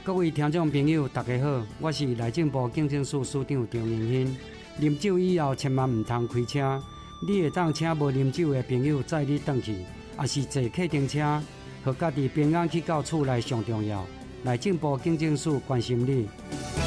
各位听众朋友，大家好，我是内政部警政署署长张荣兴。啉酒以后，千万唔通开车。你会当请无啉酒的朋友载你回去，也是坐客停车，和家己平安去到厝内上重要。内政部警政署关心你。